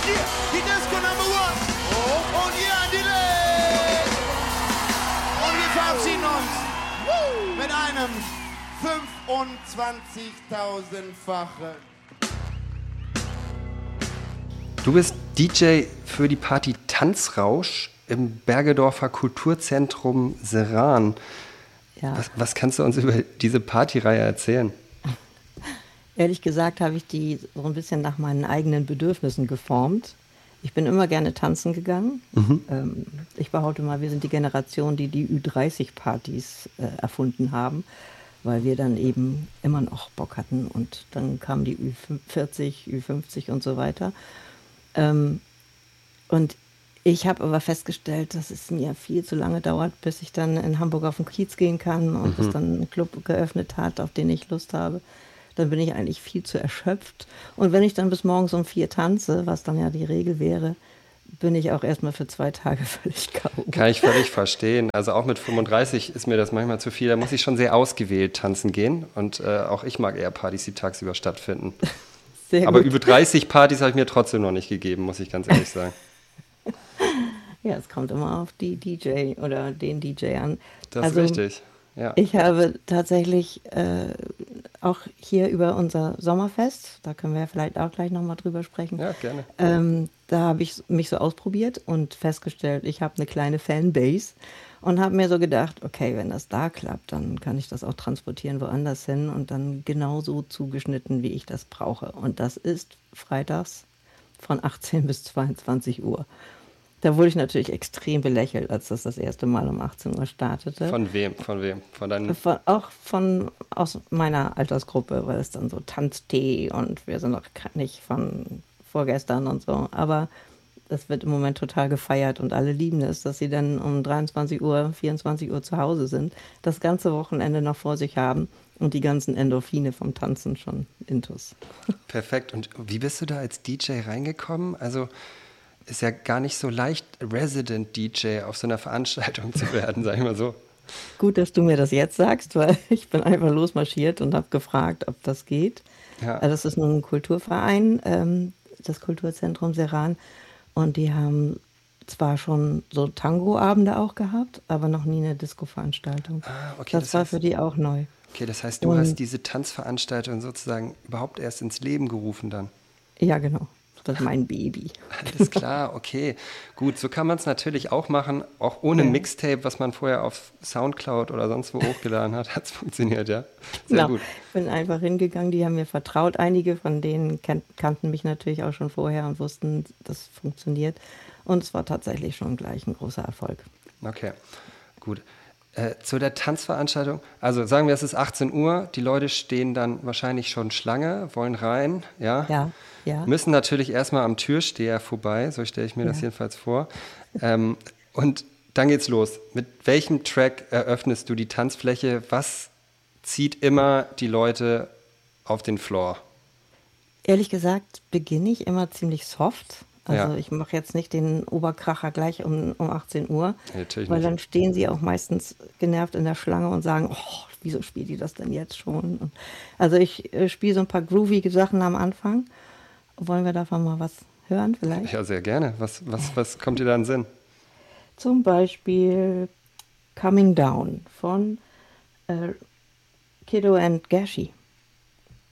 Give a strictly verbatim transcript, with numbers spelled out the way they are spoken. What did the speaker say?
Yeah, die Disco Number One. Oh. Und hier an die Leg. Und wir verabschieden uns Woo. Mit einem fünfundzwanzigtausendfachen. Du bist D J für die Party Tanzrausch im Bergedorfer Kulturzentrum Seran. Ja. Was, was kannst du uns über diese Partyreihe erzählen? Ehrlich gesagt habe ich die so ein bisschen nach meinen eigenen Bedürfnissen geformt. Ich bin immer gerne tanzen gegangen. Mhm. Ähm, ich behaupte mal, wir sind die Generation, die die Ü dreißig Partys äh, erfunden haben, weil wir dann eben immer noch Bock hatten. Und dann kamen die Ü vierzig, Ü fünfzig und so weiter. Ähm, und ich habe aber festgestellt, dass es mir viel zu lange dauert, bis ich dann in Hamburg auf den Kiez gehen kann und mhm. es dann einen Club geöffnet hat, auf den ich Lust habe. Dann bin ich eigentlich viel zu erschöpft. Und wenn ich dann bis morgens um vier tanze, was dann ja die Regel wäre, bin ich auch erstmal für zwei Tage völlig K O. Kann ich völlig verstehen. Also auch mit fünfunddreißig ist mir das manchmal zu viel. Da muss ich schon sehr ausgewählt tanzen gehen. Und äh, auch ich mag eher Partys, die tagsüber stattfinden. Sehr Aber gut. Über dreißig Partys habe ich mir trotzdem noch nicht gegeben, muss ich ganz ehrlich sagen. Ja, es kommt immer auf die D J oder den D J an. Das also, ist richtig. Ja. Ich habe tatsächlich äh, auch hier über unser Sommerfest, da können wir ja vielleicht auch gleich nochmal drüber sprechen. Ja, gerne. Ähm, da habe ich mich so ausprobiert und festgestellt, ich habe eine kleine Fanbase und habe mir so gedacht, okay, wenn das da klappt, dann kann ich das auch transportieren woanders hin und dann genauso zugeschnitten, wie ich das brauche. Und das ist freitags von achtzehn bis zweiundzwanzig Uhr. Da wurde ich natürlich extrem belächelt, als das das erste Mal um achtzehn Uhr startete. Von wem? Von wem? Von deinen? Von, auch von aus meiner Altersgruppe, weil es dann so Tanztee und wir sind noch nicht von vorgestern und so. Aber das wird im Moment total gefeiert und alle lieben es, dass sie dann um dreiundzwanzig Uhr, vierundzwanzig Uhr zu Hause sind, das ganze Wochenende noch vor sich haben und die ganzen Endorphine vom Tanzen schon intus. Perfekt. Und wie bist du da als D J reingekommen? Also ist ja gar nicht so leicht, Resident-D J auf so einer Veranstaltung zu werden, sag ich mal so. Gut, dass du mir das jetzt sagst, weil ich bin einfach losmarschiert und habe gefragt, ob das geht. Ja. Also das ist nun ein Kulturverein, ähm, das Kulturzentrum Seran, und die haben zwar schon so Tango-Abende auch gehabt, aber noch nie eine Disco-Veranstaltung. Ah, okay, das, das war heißt, für die auch neu. Okay, das heißt, du und, hast diese Tanzveranstaltung sozusagen überhaupt erst ins Leben gerufen dann? Ja, genau. Das ist mein Baby. Alles klar, okay. Gut, so kann man es natürlich auch machen, auch ohne ja. Mixtape, was man vorher auf Soundcloud oder sonst wo hochgeladen hat, hat es funktioniert, ja? Sehr genau. gut. Ich bin einfach hingegangen, die haben mir vertraut. Einige von denen kan- kannten mich natürlich auch schon vorher und wussten, das funktioniert. Und es war tatsächlich schon gleich ein großer Erfolg. Okay, gut. Äh, zu der Tanzveranstaltung, also sagen wir, es ist achtzehn Uhr, die Leute stehen dann wahrscheinlich schon Schlange, wollen rein, ja? Ja. Ja. Müssen natürlich erstmal am Türsteher vorbei, so stelle ich mir ja. das jedenfalls vor. Ähm, und dann geht's los. Mit welchem Track eröffnest du die Tanzfläche? Was zieht immer die Leute auf den Floor? Ehrlich gesagt beginne ich immer ziemlich soft. Also ja. ich mache jetzt nicht den Oberkracher gleich um, um achtzehn Uhr, ja, weil nicht. Dann stehen sie auch meistens genervt in der Schlange und sagen, oh, wieso spielt die das denn jetzt schon? Und also ich äh, spiele so ein paar groovige Sachen am Anfang. Wollen wir davon mal was hören vielleicht? Ja, sehr gerne. Was, was, was kommt dir da in den Sinn? Zum Beispiel Coming Down von äh, Kiddo and Gashi.